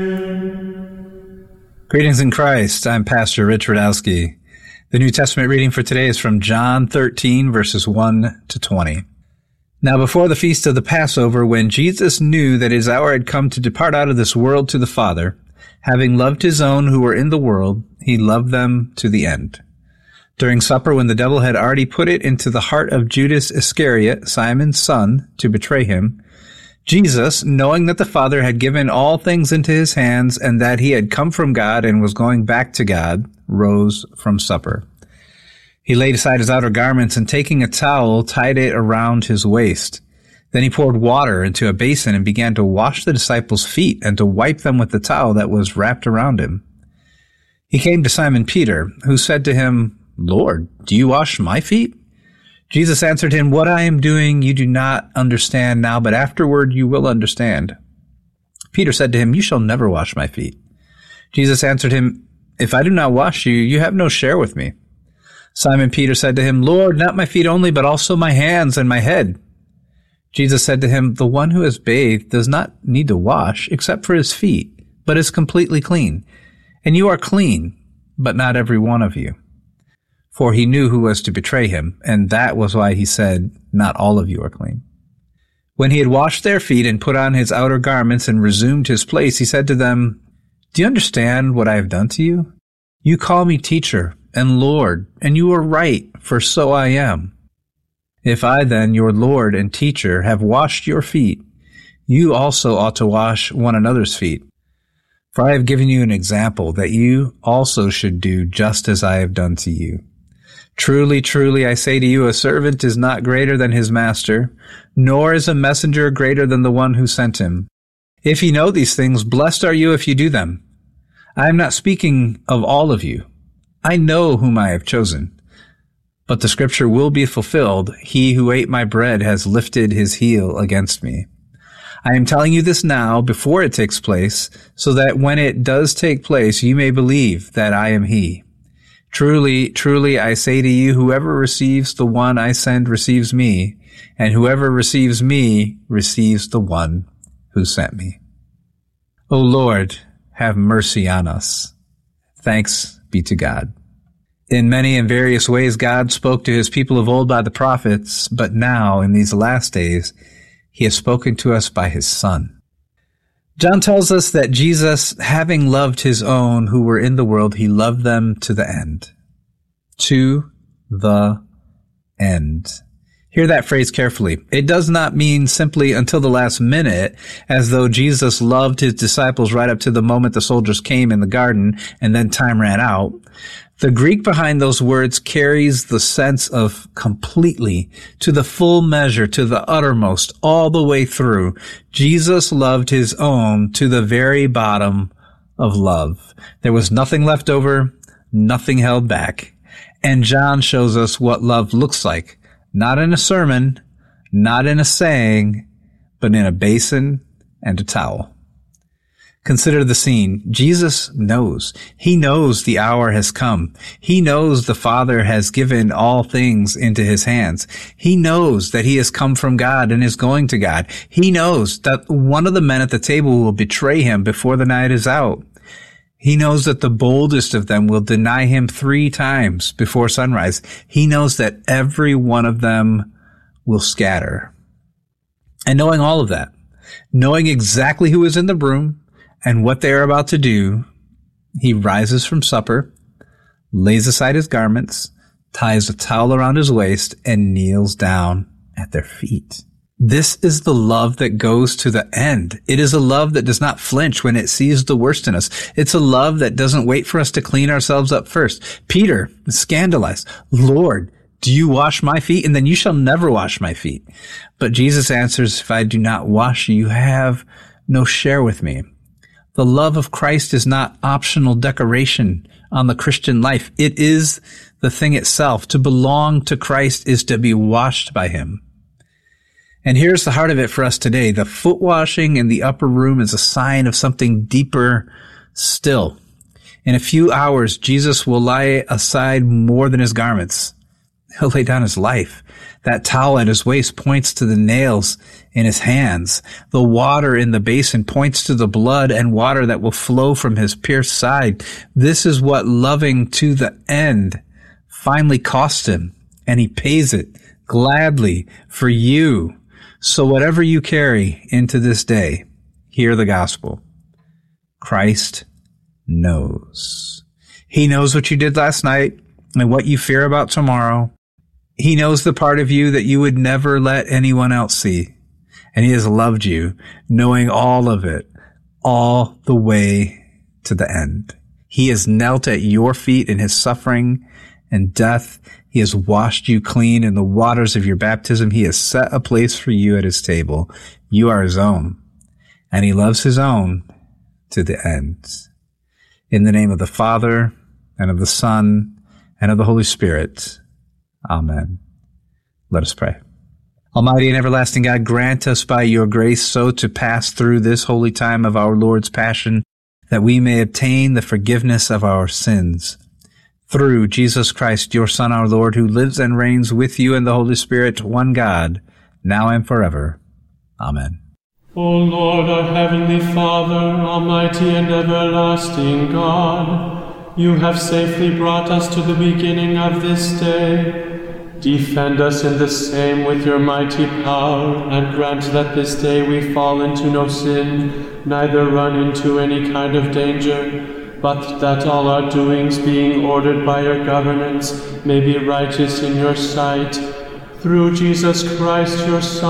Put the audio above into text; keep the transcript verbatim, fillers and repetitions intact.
Greetings in Christ. I'm Pastor Rich Radowski. The New Testament reading for today is from John thirteen, verses one to twenty. Now before the feast of the Passover, when Jesus knew that his hour had come to depart out of this world to the Father, having loved his own who were in the world, he loved them to the end. During supper, when the devil had already put it into the heart of Judas Iscariot, Simon's son, to betray him, Jesus, knowing that the Father had given all things into his hands and that he had come from God and was going back to God, rose from supper. He laid aside his outer garments and taking a towel, tied it around his waist. Then he poured water into a basin and began to wash the disciples' feet and to wipe them with the towel that was wrapped around him. He came to Simon Peter, who said to him, "Lord, do you wash my feet?" Jesus answered him, "What I am doing you do not understand now, but afterward you will understand." Peter said to him, "You shall never wash my feet." Jesus answered him, "If I do not wash you, you have no share with me." Simon Peter said to him, "Lord, not my feet only, but also my hands and my head." Jesus said to him, "The one who has bathed does not need to wash except for his feet, but is completely clean. And you are clean, but not every one of you." For he knew who was to betray him, and that was why he said, "Not all of you are clean." When he had washed their feet and put on his outer garments and resumed his place, he said to them, "Do you understand what I have done to you? You call me teacher and Lord, and you are right, for so I am. If I then, your Lord and teacher, have washed your feet, you also ought to wash one another's feet. For I have given you an example that you also should do just as I have done to you. Truly, truly, I say to you, a servant is not greater than his master, nor is a messenger greater than the one who sent him. If you know these things, blessed are you if you do them. I am not speaking of all of you. I know whom I have chosen. But the scripture will be fulfilled, he who ate my bread has lifted his heel against me. I am telling you this now, before it takes place, so that when it does take place, you may believe that I am he. Truly, truly, I say to you, whoever receives the one I send receives me, and whoever receives me receives the one who sent me. O Lord, have mercy on us. Thanks be to God. In many and various ways, God spoke to his people of old by the prophets, but now, in these last days, he has spoken to us by his Son. John tells us that Jesus, having loved his own who were in the world, he loved them to the end. To the end. Hear that phrase carefully. It does not mean simply until the last minute, as though Jesus loved his disciples right up to the moment the soldiers came in the garden and then time ran out. The Greek behind those words carries the sense of completely, to the full measure, to the uttermost, all the way through. Jesus loved his own to the very bottom of love. There was nothing left over, nothing held back. And John shows us what love looks like, not in a sermon, not in a saying, but in a basin and a towel. Consider the scene. Jesus knows. He knows the hour has come. He knows the Father has given all things into his hands. He knows that he has come from God and is going to God. He knows that one of the men at the table will betray him before the night is out. He knows that the boldest of them will deny him three times before sunrise. He knows that every one of them will scatter. And knowing all of that, knowing exactly who is in the room, and what they are about to do, he rises from supper, lays aside his garments, ties a towel around his waist, and kneels down at their feet. This is the love that goes to the end. It is a love that does not flinch when it sees the worst in us. It's a love that doesn't wait for us to clean ourselves up first. Peter is scandalized. "Lord, do you wash my feet? And then you shall never wash my feet." But Jesus answers, "If I do not wash you, you have no share with me." The love of Christ is not optional decoration on the Christian life. It is the thing itself. To belong to Christ is to be washed by him. And here's the heart of it for us today. The foot washing in the upper room is a sign of something deeper still. In a few hours, Jesus will lay aside more than his garments. He'll lay down his life. That towel at his waist points to the nails in his hands. The water in the basin points to the blood and water that will flow from his pierced side. This is what loving to the end finally cost him, and he pays it gladly for you. So whatever you carry into this day, hear the gospel. Christ knows. He knows what you did last night and what you fear about tomorrow. He knows the part of you that you would never let anyone else see. And he has loved you, knowing all of it, all the way to the end. He has knelt at your feet in his suffering and death. He has washed you clean in the waters of your baptism. He has set a place for you at his table. You are his own, and he loves his own to the end. In the name of the Father, and of the Son, and of the Holy Spirit. Amen. Let us pray. Almighty and everlasting God, grant us by your grace so to pass through this holy time of our Lord's Passion that we may obtain the forgiveness of our sins. Through Jesus Christ, your Son, our Lord, who lives and reigns with you in the Holy Spirit, one God, now and forever. Amen. O Lord, our heavenly Father, almighty and everlasting God, you have safely brought us to the beginning of this day. Defend us in the same with your mighty power, and grant that this day we fall into no sin, neither run into any kind of danger, but that all our doings, being ordered by your governance, may be righteous in your sight. Through Jesus Christ, your Son,